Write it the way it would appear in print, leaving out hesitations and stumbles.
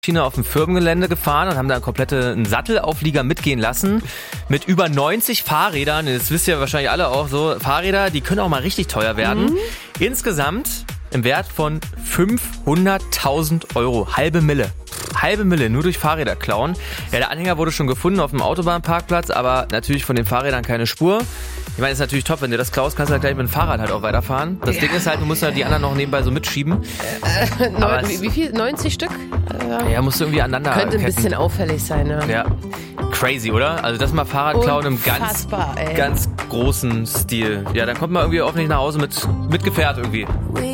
Schiene auf dem Firmengelände gefahren und haben da einen Sattelauflieger mitgehen lassen mit über 90 Fahrrädern. Das wisst ihr wahrscheinlich alle auch so. Fahrräder, die können auch mal richtig teuer werden. Insgesamt im Wert von 500.000 Euro. Halbe Mille, nur durch Fahrräder klauen. Ja, der Anhänger wurde schon gefunden auf dem Autobahnparkplatz, aber natürlich von den Fahrrädern keine Spur. Ich meine, ist natürlich top, wenn du das klaust, kannst du halt gleich mit dem Fahrrad halt auch weiterfahren. Das Ding ist halt, du musst halt die anderen noch nebenbei so mitschieben. Wie viel? 90 Stück? Ja, musst du irgendwie aneinander Könnte ein bisschen auffällig sein, ne? Ja, crazy, oder? Also das mal Fahrrad klauen im ganz großen Stil. Ja, dann kommt man irgendwie auch nicht nach Hause mit Gefährt irgendwie.